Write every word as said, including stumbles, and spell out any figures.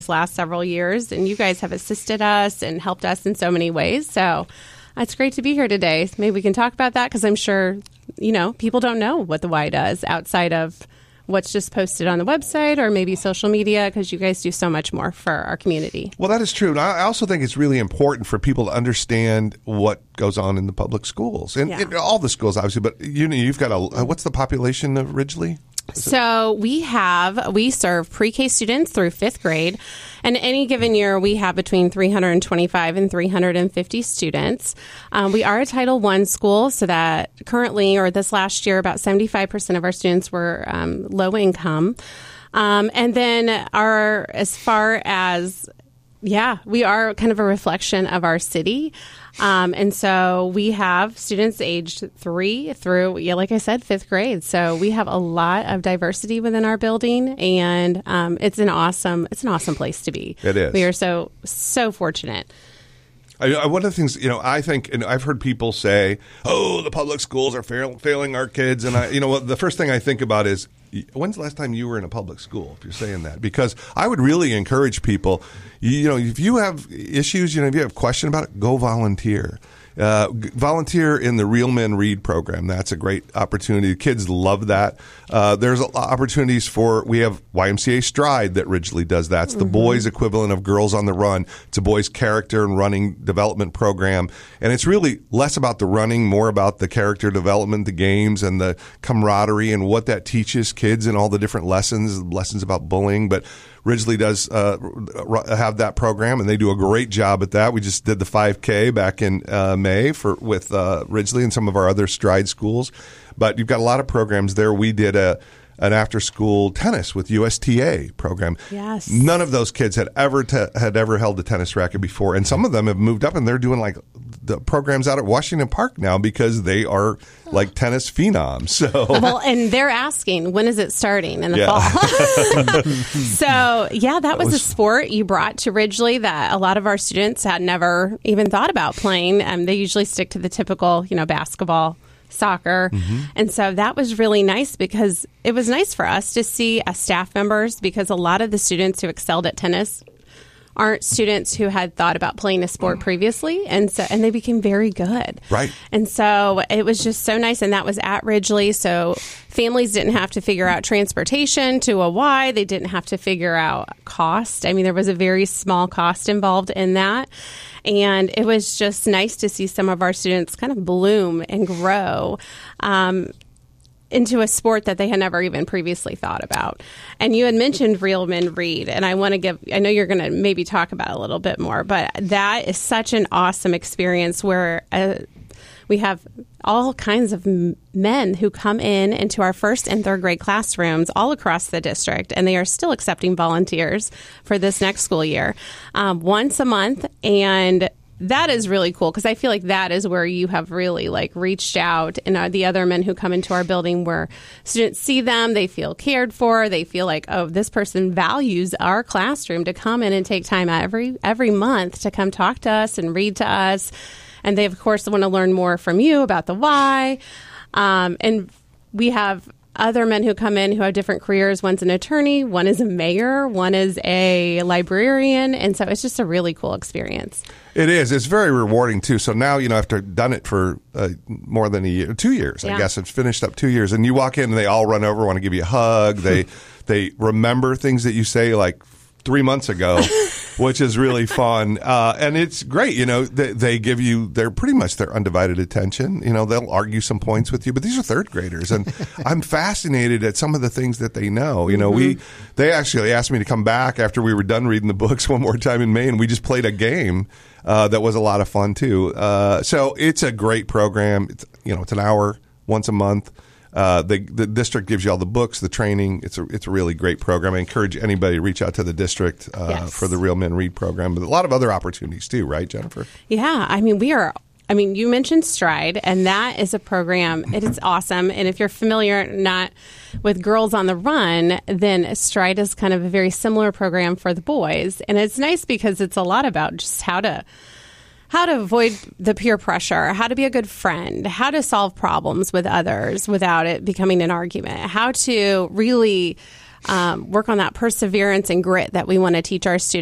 last several years, and you guys have assisted us and helped us in so many ways. So it's great to be here today. Maybe we can talk about that, because I'm sure, you know, people don't know what the Y does outside of what's just posted on the website or maybe social media, because you guys do so much more for our community. Well, that is true. And I also think it's really important for people to understand what goes on in the public schools and, Yeah. and all the schools, obviously. But you know, you've got a, what's the population of Ridgely? So we have, we serve pre-K students through fifth grade. And any given year, we have between three hundred twenty-five and three hundred fifty students. Um, we are a Title I school, so that currently, or this last year, about seventy-five percent of our students were um, low income. Um, and then our, as far as, yeah, we are kind of a reflection of our city. Um, and so we have students aged three through, yeah, like I said, fifth grade. So we have a lot of diversity within our building, and um, it's an awesome, it's an awesome place to be. It is. We are so, so fortunate. I, I, one of the things, you know, I think, and I've heard people say, oh, the public schools are fail, failing our kids. And, I, you know, what the first thing I think about is, when's the last time you were in a public school, if you're saying that? Because I would really encourage people, you know, if you have issues, you know, if you have a question about it, go volunteer. Uh, volunteer in the Real Men Read program. That's a great opportunity. Kids love that. Uh, there's opportunities for, we have Y M C A Stride that Ridgely does that. It's the mm-hmm. boys' equivalent of Girls on the Run. It's a boys' character and running development program. And it's really less about the running, more about the character development, the games, and the camaraderie and what that teaches kids and all the different lessons, lessons about bullying. But Ridgely does uh, have that program, and they do a great job at that. We just did the five K back in uh, May for with uh, Ridgely and some of our other Stride schools. But you've got a lot of programs there. We did a an after-school tennis with U S T A program. Yes. None of those kids had ever te- had ever held a tennis racket before, and some of them have moved up, and they're doing like the programs out at Washington Park now because they are like tennis phenoms. So well, and they're asking, when is it starting in the yeah. fall? So yeah, that was, was a sport you brought to Ridgely that a lot of our students had never even thought about playing. Um, they usually stick to the typical, you know, basketball, soccer. Mm-hmm. And so that was really nice, because it was nice for us to see as staff members, because a lot of the students who excelled at tennis aren't students who had thought about playing a sport previously, and so and they became very good. Right. And so it was just so nice, and that was at Ridgely, so families didn't have to figure out transportation to a Y. They didn't have to figure out cost. I mean, there was a very small cost involved in that. And it was just nice to see some of our students kind of bloom and grow um, into a sport that they had never even previously thought about. And you had mentioned Real Men Read, and I want to give, I know you're going to maybe talk about it a little bit more, but that is such an awesome experience where uh, we have all kinds of m- men who come in into our first and third grade classrooms all across the district, and they are still accepting volunteers for this next school year um, once a month. And that is really cool, because I feel like that is where you have really like reached out, and uh, the other men who come into our building, where students see them, they feel cared for, they feel like, oh, this person values our classroom to come in and take time out every every month to come talk to us and read to us. And they, of course, want to learn more from you about the Y. Um, and we have other men who come in who have different careers. One's an attorney, one is a mayor, one is a librarian. And so it's just a really cool experience. It is. It's very rewarding, too. So now, you know, after done it for uh, more than a year, two years, yeah. I guess. It's finished up two years. And you walk in and they all run over, want to give you a hug. They they remember things that you say like three months ago, which is really fun. Uh, and it's great. You know, they, they give you their pretty much their undivided attention. You know, they'll argue some points with you, but these are third graders. And I'm fascinated at some of the things that they know. You know, mm-hmm. we they actually asked me to come back after we were done reading the books one more time in May, and we just played a game. Uh, that was a lot of fun, too. Uh, so it's a great program. It's, you know, it's an hour once a month. Uh, the, the district gives you all the books, the training. It's a it's a really great program. I encourage anybody to reach out to the district uh, yes. for the Real Men Read program. But a lot of other opportunities, too, right, Jennifer? Yeah. I mean, we are... I mean, you mentioned Stride, and that is a program. It is awesome. And if you're familiar not with Girls on the Run, then Stride is kind of a very similar program for the boys. And it's nice because it's a lot about just how to how to avoid the peer pressure, how to be a good friend, how to solve problems with others without it becoming an argument, how to really um, work on that perseverance and grit that we want to teach our students.